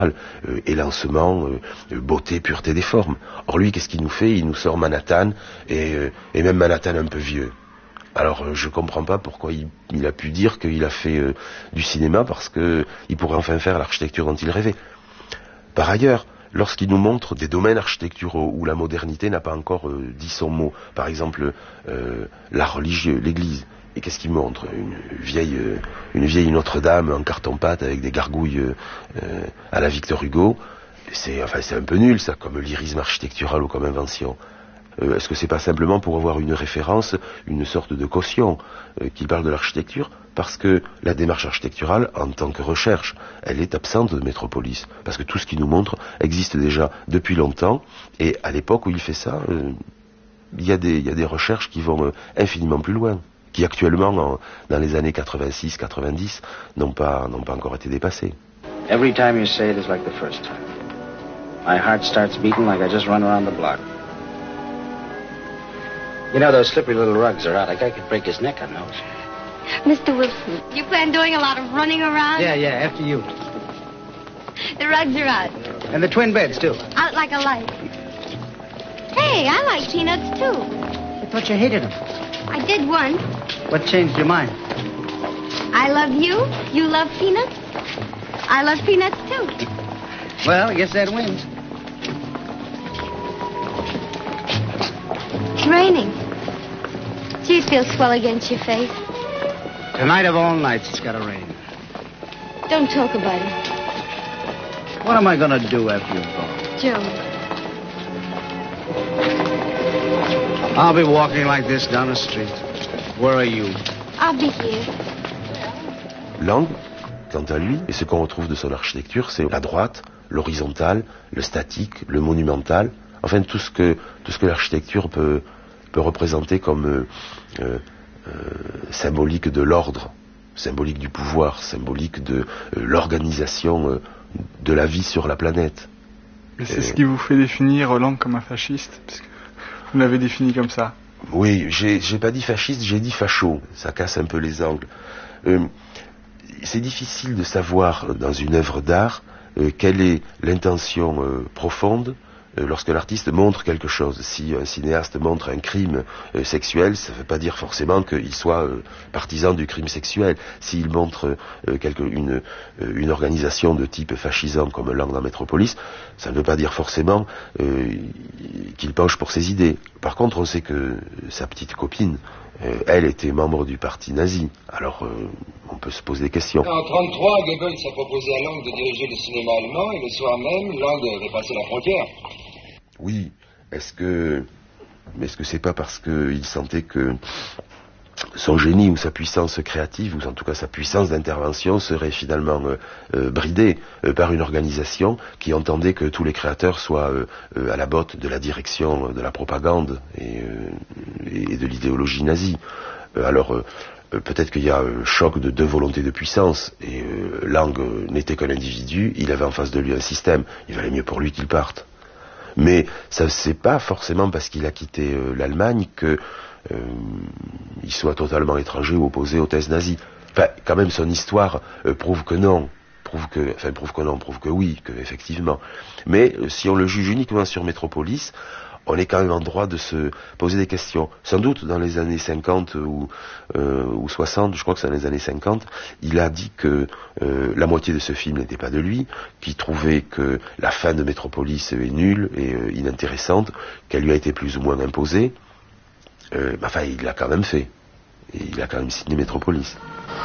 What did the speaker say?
élancement, beauté, pureté des formes. Or lui, qu'est-ce qu'il nous fait? Il nous sort Manhattan, et même Manhattan un peu vieux. Alors je comprends pas pourquoi il a pu dire qu'il a fait du cinéma, parce que il pourrait enfin faire l'architecture dont il rêvait. Par ailleurs, lorsqu'il nous montre des domaines architecturaux où la modernité n'a pas encore dit son mot, par exemple l'art religieux, l'église, et qu'est-ce qu'il montre? Une vieille Notre-Dame en carton-pâte avec des gargouilles à la Victor Hugo. C'est un peu nul ça, comme lyrisme architectural ou comme invention. Est-ce que c'est pas simplement pour avoir une référence, une sorte de caution qu'il parle de l'architecture? Parce que la démarche architecturale, en tant que recherche, elle est absente de Métropolis. Parce que tout ce qu'il nous montre existe déjà depuis longtemps, et à l'époque où il fait ça, il y a des recherches qui vont infiniment plus loin, qui actuellement, dans les années 86-90, n'ont pas encore été dépassées. Every time you say it is like the first time. My heart starts beating like I just run around the block. You know, those slippery little rugs are out. A guy could break his neck on those. Mr. Wilson, you plan doing a lot of running around? Yeah, after you. The rugs are out. And the twin beds, too. Out like a light. Hey, I like peanuts, too. I thought you hated them. I did once. What changed your mind? I love you. You love peanuts. I love peanuts, too. Well, I guess that wins. It's raining. Do you feel swell against your face? Tonight of all nights, it's got to rain. Don't talk about it. What am I going to do after you're gone? Joe. I'll be walking like this down the street. Where are you? I'll be here. Lang, quant à lui, et ce qu'on retrouve de son architecture, c'est la droite, l'horizontale, le statique, le monumental, enfin tout ce que l'architecture peut représenter comme symbolique de l'ordre, symbolique du pouvoir, symbolique de l'organisation de la vie sur la planète. Mais c'est ce qui vous fait définir Lang comme un fasciste, parce que vous l'avez défini comme ça. Oui, j'ai pas dit fasciste, j'ai dit facho. Ça casse un peu les angles. C'est difficile de savoir dans une œuvre d'art quelle est l'intention profonde lorsque l'artiste montre quelque chose. Si un cinéaste montre un crime sexuel, ça ne veut pas dire forcément qu'il soit partisan du crime sexuel. S'il montre une organisation de type fascisant comme Lang dans Métropolis, ça ne veut pas dire forcément qu'il penche pour ses idées. Par contre, on sait que sa petite copine, elle était membre du parti nazi. Alors, on peut se poser des questions. En 1933, Goebbels a proposé à Lang de diriger le cinéma allemand, et le soir même, Lang avait passé la frontière. Oui, est-ce que c'est pas parce qu'il sentait que son génie ou sa puissance créative, ou en tout cas sa puissance d'intervention, serait finalement bridée par une organisation qui entendait que tous les créateurs soient à la botte de la direction de la propagande et de l'idéologie nazie. Alors peut-être qu'il y a choc de deux volontés de puissance, et Lang n'était qu'un individu, il avait en face de lui un système, il valait mieux pour lui qu'il parte. Mais ça c'est pas forcément parce qu'il a quitté l'Allemagne que il soit totalement étranger ou opposé aux thèses nazies. Enfin, quand même, son histoire prouve que non. Prouve que oui, que effectivement. Mais si on le juge uniquement sur Métropolis, on est quand même en droit de se poser des questions. Sans doute, dans les années 50 ou 60, je crois que c'est dans les années 50, il a dit que la moitié de ce film n'était pas de lui, qu'il trouvait que la fin de Métropolis est nulle et inintéressante, qu'elle lui a été plus ou moins imposée. Enfin, il l'a quand même fait. Et il a quand même signé Métropolis.